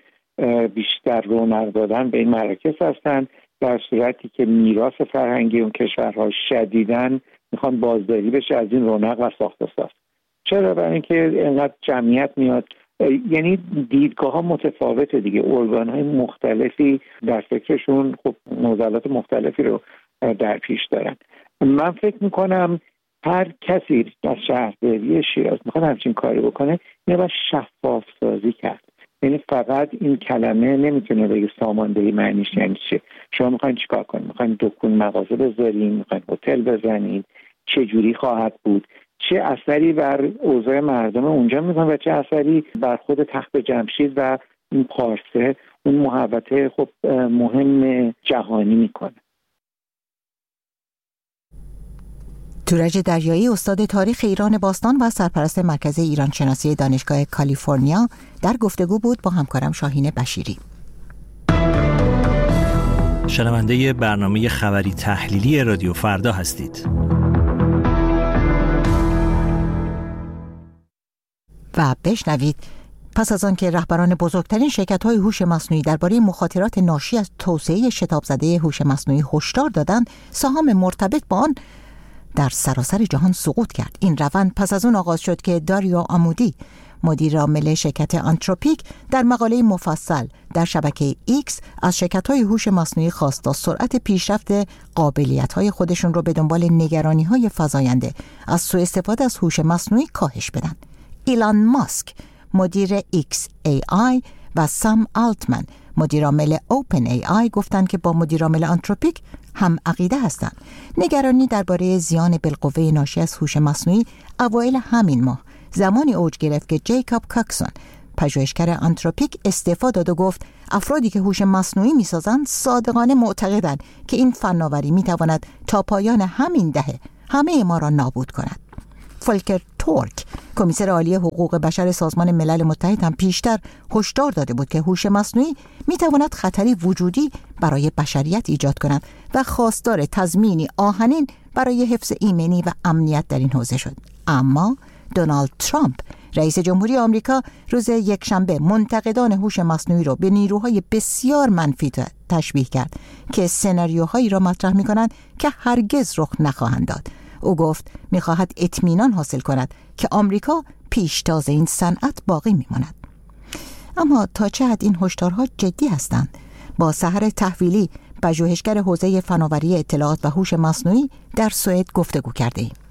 بیشتر رونق دادن به این مراکز هستن، در صورتی که میراث فرهنگی اون کشورها شدیداً میخوان بازداری بشه از این رونق و ساخت و ساز. چرا؟ برای اینکه اینقدر جمعیت میاد، یعنی دیدگاه ها متفاوته دیگه. ارگان های مختلفی در فکرشون خب معضلات مختلفی رو در پیش دارن. من فکر میکنم هر کسی از شهرداری شیراز میخواد همچین کاری بکنه اینه باید شفاف سازی کرد. یعنی فقط این کلمه نمیتونه بگه ساماندهی معنیش یعنی چه. شما میخواین چیکار کنید؟ میخواین دکون مغازه بذارین؟ میخواین هتل بزنید؟ چه جوری خواهد بود؟ چه اثری بر اوضاع مردم اونجا میکنه و چه اثری بر خود تخت جمشید و این پارسه، اون محوطه خب مهم جهانی میکنه. تورج دریایی، استاد تاریخ ایران باستان و سرپرست مرکز ایران شناسی دانشگاه کالیفرنیا، در گفتگو بود با همکارم شاهین بشیری. شنونده برنامه خبری تحلیلی رادیو فردا هستید. و بشنوید پس از آن که رهبران بزرگترین شرکت‌های هوش مصنوعی درباره مخاطرات ناشی از توسعه شتاب زده هوش مصنوعی هشدار دادند، سهام مرتبط با آن در سراسر جهان سقوط کرد. این روند پس از اون آغاز شد که داریو آمودی، مدیر عامل شرکت آنتروپیک، در مقاله مفصل در شبکه ایکس از شرکت‌های هوش مصنوعی خواست تا سرعت پیشرفت قابلیت‌های خودشون رو به دنبال نگرانی‌های فزاینده از سوء استفاده از هوش مصنوعی کاهش بدن. ایلان ماسک، مدیر ایکس ای آی، و سام آلتمن، مدیر عامل اوپن ای آی، گفتند که با مدیر عامل آنتروپیک هم عقیده هستند. نگرانی درباره زیان بالقوه ناشی از هوش مصنوعی اوایل همین ماه زمانی اوج گرفت که جیکاب کاکسون، پژوهشگر آنتروپیک، استعفا داد و گفت افرادی که هوش مصنوعی می‌سازند صادقانه معتقدند که این فناوری می‌تواند تا پایان همین دهه همه ما را نابود کند. فولکر تورک، کمیسر عالی حقوق بشر سازمان ملل متحد، هم پیشتر هشدار داده بود که هوش مصنوعی میتواند خطری وجودی برای بشریت ایجاد کند و خواستار تضمینی آهنین برای حفظ ایمنی و امنیت در این حوزه شد. اما دونالد ترامپ، رئیس جمهوری آمریکا، روز یکشنبه منتقدان هوش مصنوعی را به نیروهای بسیار منفی تشبیه کرد که سناریوهایی را مطرح می‌کنند که هرگز رخ نخواهند داد. او گفت می‌خواهد اطمینان حاصل کند که آمریکا پیشتاز این صنعت باقی می‌ماند. اما تا چه حد این هشدارها جدی هستند؟ با سحر تحویلی، پژوهشگر حوزه فناوری اطلاعات و هوش مصنوعی در سوئد گفتگو کرده ایم.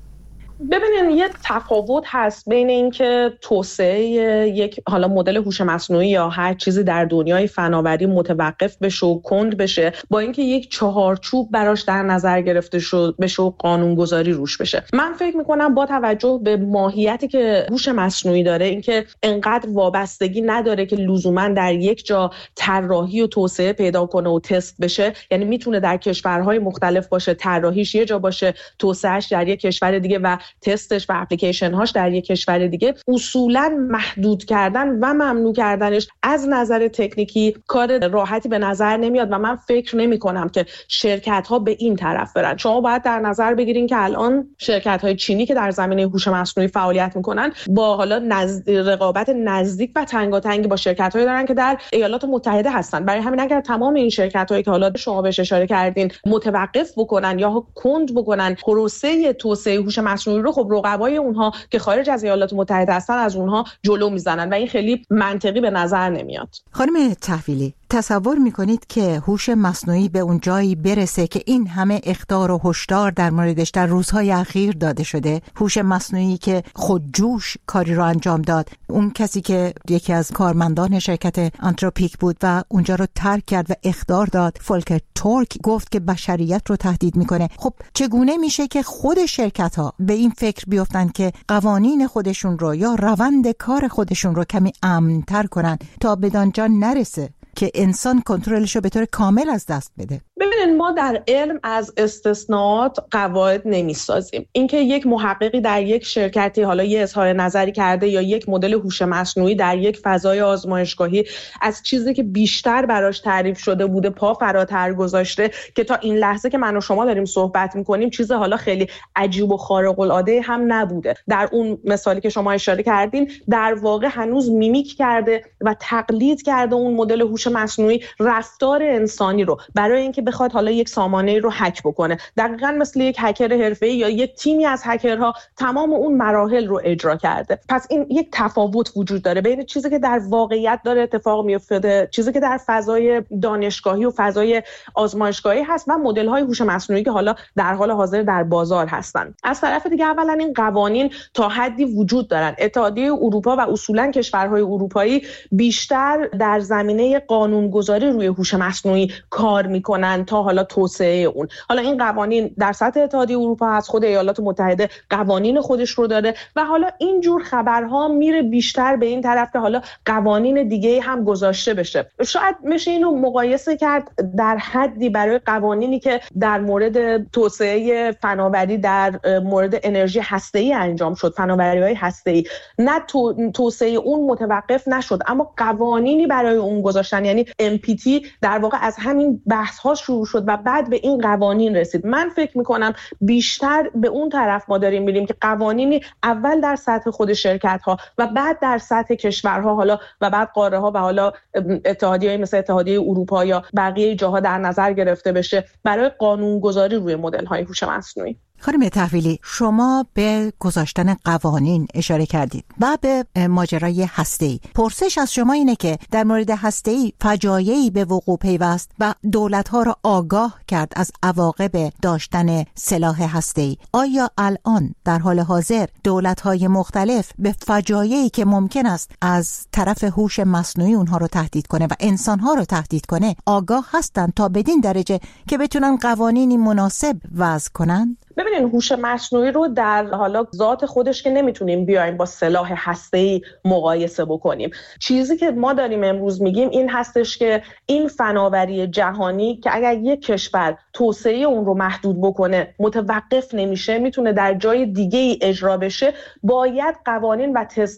ببینین یه تفاوت هست بین اینکه توسعه یک حالا مدل هوش مصنوعی یا هر چیزی در دنیای فناوری متوقف بشه و کند بشه با اینکه یک چهارچوب براش در نظر گرفته شد بشه و قانونگذاری روش بشه. من فکر میکنم با توجه به ماهیتی که هوش مصنوعی داره، اینکه انقدر وابستگی نداره که لزوما در یک جا طراحی و توسعه پیدا کنه و تست بشه، یعنی میتونه در کشورهای مختلف باشه، طراحیش یه جا باشه، توسعهش در یک کشور دیگه و تستش و اپلیکیشن هاش در یک کشور دیگه. اصولا محدود کردن و ممنوع کردنش از نظر تکنیکی کار راحتی به نظر نمیاد و من فکر نمی کنم که شرکت ها به این طرف برن. شما باید در نظر بگیرین که الان شرکت های چینی که در زمینه هوش مصنوعی فعالیت میکنن با حالا نزد... رقابت نزدیک و تنگاتنگی با شرکت هایی دارن که در ایالات متحده هستن. برای همین اگر تمام این شرکت هایی که حالا شما بهش اشاره کردین متوقف بکنن یا کند بکنن پروسه توسعه هوش مصنوعی رو، خب رقبای اونها که خارج از ایالات متحده هستن از اونها جلو میزنن و این خیلی منطقی به نظر نمیاد. خانم تحویلی، تصور میکنید که هوش مصنوعی به اون جایی برسه که این همه اخطار و هشدار در موردش در روزهای اخیر داده شده؟ هوش مصنوعی که خودجوش کاری رو انجام داد، اون کسی که یکی از کارمندان شرکت آنتروپیک بود و اونجا رو ترک کرد و اخطار داد، فولکر تورک، گفت که بشریت رو تهدید میکنه. خب چگونه میشه که خود شرکت ها به این فکر بیفتن که قوانین خودشون رو یا روند کار خودشون رو کمی امن‌تر کنن تا بدانجا نرسه که انسان کنترلش رو به طور کامل از دست بده؟ ببینید ما در علم از استثناءات قواعد نمیسازیم. اینکه یک محققی در یک شرکتی حالا یه اظهار نظری کرده یا یک مدل هوش مصنوعی در یک فضای آزمایشگاهی از چیزی که بیشتر براش تعریف شده بوده پا فراتر گذاشته که تا این لحظه که من و شما داریم صحبت میکنیم چیز حالا خیلی عجیب و خارق العاده هم نبوده. در اون مثالی که شما اشاره کردین در واقع هنوز میمیک کرده و تقلید کرده اون مدل هوش مصنوعی رفتار انسانی رو برای اینکه بخواد حالا یک سامانه رو هک بکنه. دقیقاً مثل یک هکر حرفه‌ای یا یک تیمی از هکرها تمام اون مراحل رو اجرا کرده. پس این یک تفاوت وجود داره بین چیزی که در واقعیت داره اتفاق میفته، چیزی که در فضای دانشگاهی و فضای آزمایشگاهی هست و مدل‌های هوش مصنوعی که حالا در حال حاضر در بازار هستن. از طرف دیگه اولا این قوانین تا حدی وجود دارن. اتحادیه اروپا و اصولاً کشورهای اروپایی بیشتر در زمینه قانونگذاری روی هوش مصنوعی کار میکنن تا حالا توسعه اون. حالا این قوانین در سطح اتحادیه اروپا هست، خود ایالات متحده قوانین خودش رو داره و حالا اینجور خبرها میره بیشتر به این طرف که حالا قوانین دیگه هم گذاشته بشه. شاید میشه اینو مقایسه کرد در حدی برای قوانینی که در مورد توسعه فناوری در مورد انرژی هسته‌ای انجام شد، فناوری‌های هسته‌ای، نه تو، توسعه اون متوقف نشد اما قوانینی برای اون گذاشتن، یعنی ام پی تی در واقع از همین بحث ها شروع شد و بعد به این قوانین رسید. من فکر میکنم بیشتر به اون طرف ما داریم میریم که قوانینی اول در سطح خود شرکت ها و بعد در سطح کشورها حالا و بعد قاره ها و حالا اتحادیه‌های مثل اتحادیه اروپا یا بقیه جاها در نظر گرفته بشه برای قانونگذاری روی مدل های هوش مصنوعی. خانم تحویلی، شما به گذاشتن قوانین اشاره کردید و به ماجرای هسته‌ای. پرسش از شما اینه که در مورد هسته‌ای فجایعی به وقوع پیوست و دولت‌ها را آگاه کرد از عواقب داشتن سلاح هسته‌ای. آیا الان در حال حاضر دولت‌های مختلف به فجایعی که ممکن است از طرف هوش مصنوعی اونها رو تهدید کنه و انسان‌ها رو تهدید کنه آگاه هستند تا بدین درجه که بتونن قوانینی مناسب وضع کنند؟ ببینین هوش مصنوعی رو در حالا ذات خودش که نمیتونیم بیایم با سلاح هسته‌ای مقایسه بکنیم. چیزی که ما داریم امروز میگیم این هستش که این فناوری جهانی که اگر یک کشور توسعه اون رو محدود بکنه متوقف نمیشه، میتونه در جای دیگه ای اجرا بشه، باید قوانین و تست